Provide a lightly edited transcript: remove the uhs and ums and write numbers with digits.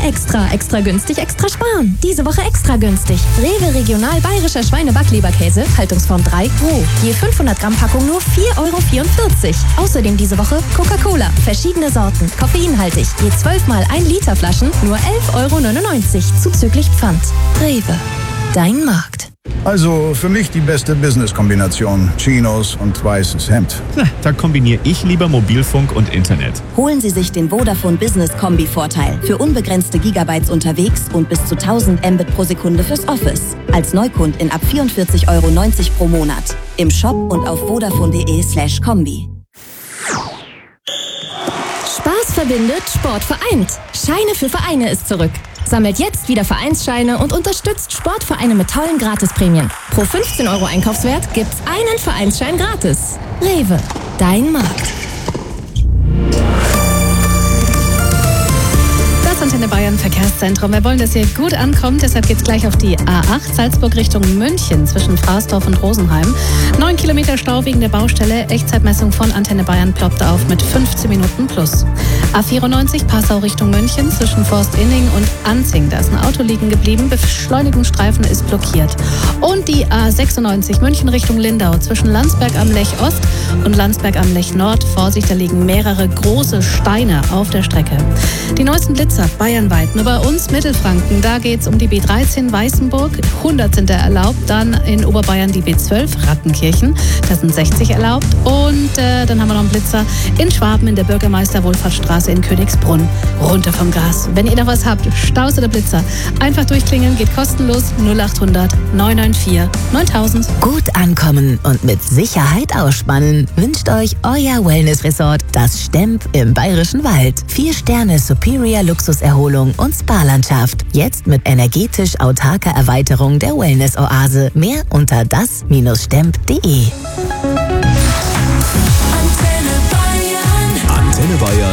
extra. Extra günstig, extra sparen. Diese Woche extra günstig. Rewe Regional Bayerischer Schweinebackleberkäse, Haltungsform 3 Pro. Je 500 Gramm Packung nur 4,44 €. Außerdem diese Woche Coca-Cola. Verschiedene Sorten, koffeinhaltig. Je 12 mal 1 Liter Flaschen nur 11,99 € zuzüglich Pfand. Rewe. Dein Markt. Also für mich die beste Business-Kombination. Chinos und weißes Hemd. Na, da kombiniere ich lieber Mobilfunk und Internet. Holen Sie sich den Vodafone Business Kombi-Vorteil für unbegrenzte Gigabytes unterwegs und bis zu 1000 Mbit pro Sekunde fürs Office. Als Neukundin ab 44,90 € pro Monat. Im Shop und auf vodafone.de/kombi. Spaß verbindet, Sport vereint. Scheine für Vereine ist zurück. Sammelt jetzt wieder Vereinsscheine und unterstützt Sportvereine mit tollen Gratisprämien. Pro 15 € Einkaufswert gibt's einen Vereinsschein gratis. Rewe, dein Markt. Das Antenne Bayern Verkehrszentrum. Wir wollen, dass ihr gut ankommt, deshalb geht's gleich auf die A8 Salzburg Richtung München zwischen Fraßdorf und Rosenheim. 9 Kilometer Stau wegen der Baustelle. Echtzeitmessung von Antenne Bayern ploppt auf mit 15 Minuten plus. A94 Passau Richtung München zwischen Forst-Inning und Anzing. Da ist ein Auto liegen geblieben. Beschleunigungsstreifen ist blockiert. Und die A96 München Richtung Lindau zwischen Landsberg am Lech Ost und Landsberg am Lech Nord. Vorsicht, da liegen mehrere große Steine auf der Strecke. Die neuesten Blitzer bayernweit. Nur bei uns Mittelfranken, da geht's um die B13 Weißenburg. 100 sind da erlaubt. Dann in Oberbayern die B12 Rattenkirchen. Da sind 60 erlaubt. Und dann haben wir noch einen Blitzer in Schwaben in der Bürgermeister-Wohlfahrtsstraße in Königsbrunn. Runter vom Gas. Wenn ihr noch was habt, Staus oder Blitzer, einfach durchklingeln, geht kostenlos 0800 994 9000. Gut ankommen und mit Sicherheit ausspannen wünscht euch euer Wellness-Resort, das Stemp im Bayerischen Wald. 4 Sterne Superior Luxuserholung und Spa-Landschaft. Jetzt mit energetisch autarker Erweiterung der Wellness-Oase. Mehr unter das-stemp.de. Antenne Bayern.